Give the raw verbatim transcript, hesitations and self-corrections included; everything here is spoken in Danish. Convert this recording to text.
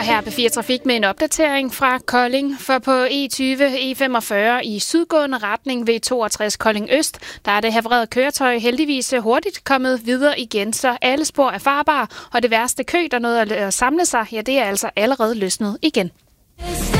Og her er B fire Trafik med en opdatering fra Kolding, for på E tyve E femogfyrre i sydgående retning ved toogtres Kolding Øst, der er det havrede køretøj heldigvis hurtigt kommet videre igen, så alle spor er farbare, og det værste kø, der nåede at samle sig, ja, det er altså allerede løsnet igen.